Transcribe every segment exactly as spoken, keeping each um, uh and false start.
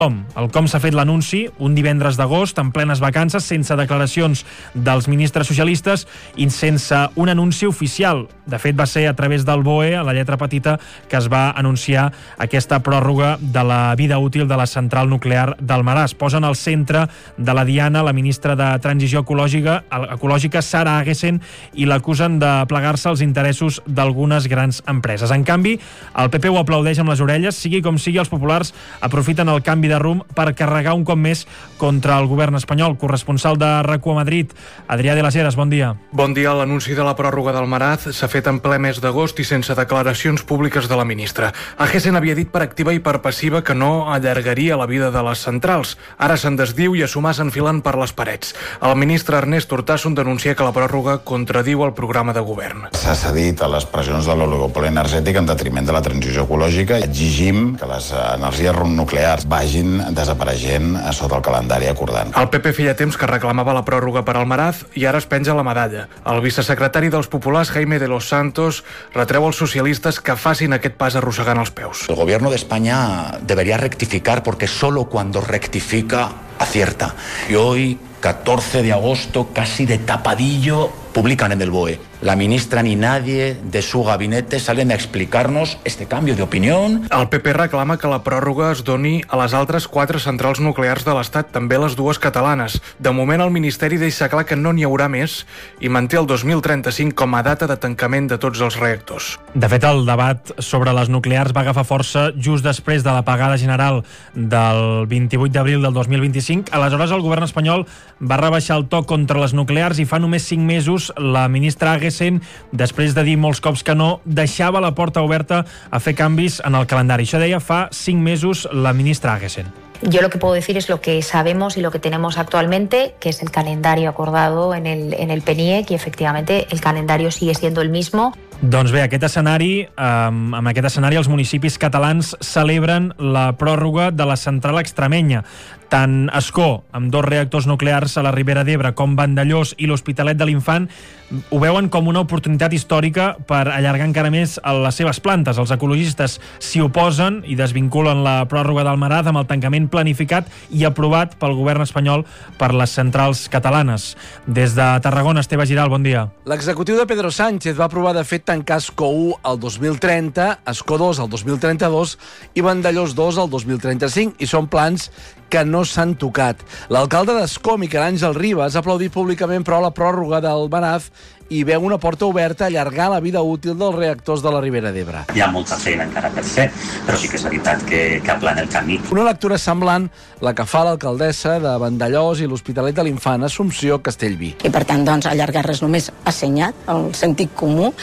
Com? El com s'ha fet l'anunci un divendres d'agost, en plenes vacances, sense declaracions dels ministres socialistes i sense un anunci oficial. De fet, va ser a través del B O E, a la lletra petita, que es va anunciar aquesta pròrroga de la vida útil de la central nuclear d'Almaràs. Posen al centre de la diana la ministra de Transició Ecològica, ecològica Sara Agesen, i l'acusen de plegar-se als interessos d'algunes grans empreses. En canvi, el P P ho aplaudeix amb les orelles. Sigui com sigui, els populars aprofiten el canvi de rumb per carregar un cop més contra el govern espanyol. Corresponsal de RAC1 a Madrid, Adrià de las Heras, bon dia. Bon dia. L'anunci de la pròrroga d'Almaràs s'ha fet en ple mes d'agost i sense declaracions públiques de la ministra. Agesen havia dit per activa i per passiva que no allargaria la vida de les centrals. Ara se'n desdiu i a sumar s'enfilen per les parets. El ministre Ernest Urtasun denuncia que la pròrroga contradiu el programa de govern. S'ha cedit a les pressions de l'oligopoli energètic en detriment de la transició ecològica. Exigim que les energies nuclears vagin desapareixent sota el calendari acordant. El P P feia temps que reclamava la pròrroga per Almaràs i ara es penja la medalla. El vicesecretari dels populars, Jaime de los Santos, retreu als socialistes que facin aquest pas arrossegant els peus. El gobierno de España debería rectificar porque solo cuando rectifica acierta. Y hoy, catorce de agosto, casi de tapadillo, publican en el B O E. La ministra ni nadie de su gabinete salen a explicarnos este cambio de opinión. El P P reclama que la pròrroga es doni a les altres quatre centrals nuclears de l'Estat, també les dues catalanes. De moment, el Ministeri deixa clar que no n'hi haurà més i manté el dos mil trenta-cinc com a data de tancament de tots els reactors. De fet, el debat sobre les nuclears va agafar força just després de l'apagada general del vint-i-vuit d'abril del dos mil vint-i-cinc. Aleshores, el govern espanyol va rebaixar el to contra les nuclears i fa només cinc mesos la ministra Agesen, després de dir molts cops que no, deixava la porta oberta a fer canvis en el calendari. Això deia fa cinc mesos la ministra Agesen. Yo lo que puedo decir es lo que sabemos y lo que tenemos actualmente, que es el calendario acordado en el, en el P N I E C, y efectivamente el calendario sigue siendo el mismo. Doncs bé, aquest escenari, eh, amb aquest escenari els municipis catalans celebren la pròrroga de la central extremenya. Tant Ascó, amb dos reactors nuclears a la Ribera d'Ebre, com Vandellós i l'Hospitalet de l'Infant, ho veuen com una oportunitat històrica per allargar encara més les seves plantes. Els ecologistes s'hi oposen i desvinculen la pròrroga d'Almaràs amb el tancament planificat i aprovat pel govern espanyol per les centrals catalanes. Des de Tarragona, Esteve Giral, bon dia. L'executiu de Pedro Sánchez va aprovar de fet tancar Ascó u al dos mil trenta, Ascó dos al dos mil trenta-dos i Vandellós dos al dos mil trenta-cinc, i són plans que no s'han tocat. L'alcalde d'Ascó, Miquel Àngel Ribas, ha aplaudit públicament però la pròrroga d'Almaràs i veu una porta oberta a allargar la vida útil dels reactors de la Ribera d'Ebre. Hi ha molta feina encara per fer, però sí que és veritat que, que aplana el camí. Una lectura semblant la que fa l'alcaldessa de Vandellós i l'Hospitalet de l'Infant, Assumpció Castellví. I per tant, doncs, allargar res només ha assenyat el sentit comú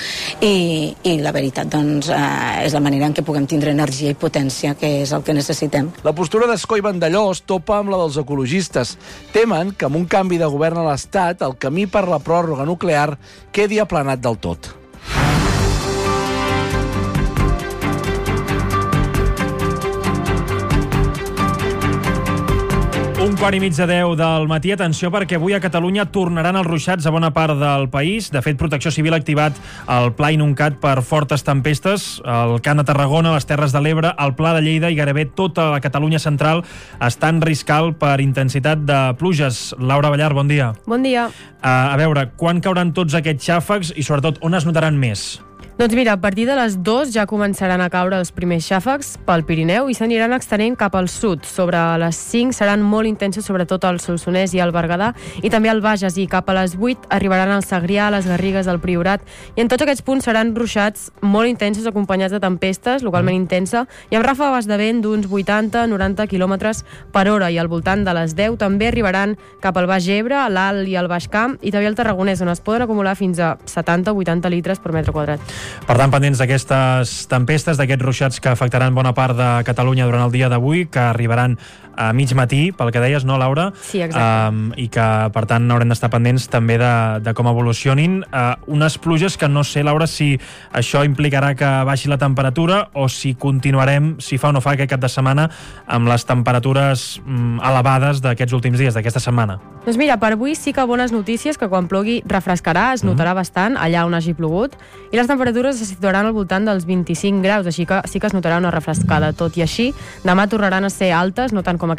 i, i la veritat, doncs, eh, és la manera en què puguem tindre energia i potència, que és el que necessitem. La postura d'Ascó i Vandellós topa amb la dels ecologistes. Temen que amb un canvi de govern a l'Estat el camí per la pròrroga nuclear quedi aplanat del tot. Un quart i mig de deu del matí. Atenció, perquè avui a Catalunya tornaran els ruixats a bona part del país. De fet, Protecció Civil ha activat el Pla Inuncat per fortes tempestes. El Camp de Tarragona, les Terres de l'Ebre, el Pla de Lleida i gairebé tota la Catalunya central estan riscant per intensitat de pluges. Laura Ballar, bon dia. Bon dia. Uh, a veure, quan cauran tots aquests xàfecs i, sobretot, on es notaran més? Doncs mira, a partir de les dues ja començaran a caure els primers xàfecs pel Pirineu i s'aniran extenent cap al sud. Sobre les cinc seran molt intensos, sobretot al Solsonès i al Berguedà, i també al Bages, i cap a les vuit arribaran al Segrià, les Garrigues, al Priorat, i en tots aquests punts seran ruixats molt intensos acompanyats de tempestes, localment intensa, i amb ràfegues de vent d'uns vuitanta a noranta quilòmetres per hora, i al voltant de les deu també arribaran cap al Baix Ebre, l'Alt i el Baix Camp, i també al Tarragonès, on es poden acumular fins a setanta o vuitanta litres per metre quadrat. Per tant, pendents d'aquestes tempestes, d'aquests ruixats que afectaran bona part de Catalunya durant el dia d'avui, que arribaran a mig matí, pel que deies, no, Laura? Sí, exacte. Um, I que, per tant, haurem d'estar pendents també de, de com evolucionin. Uh, unes pluges que no sé, Laura, si això implicarà que baixi la temperatura o si continuarem, si fa o no fa aquest cap de setmana, amb les temperatures um, elevades d'aquests últims dies, d'aquesta setmana. Doncs mira, per avui sí que bones notícies, que quan plogui refrescarà, es notarà mm. bastant allà on hagi plogut, i les temperatures se situaran al voltant dels vint-i-cinc graus, així que sí que es notarà una refrescada. Tot i així, demà tornaran a ser altes, no tant com